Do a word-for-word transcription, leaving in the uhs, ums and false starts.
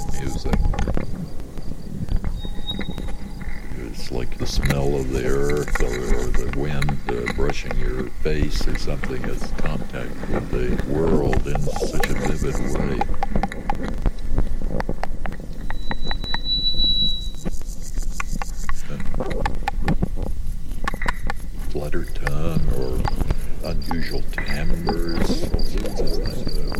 music. It's like the smell of the earth or, or the wind uh, brushing your face or something. It's contact with the world in such a vivid way. And flutter tongue or unusual timbres.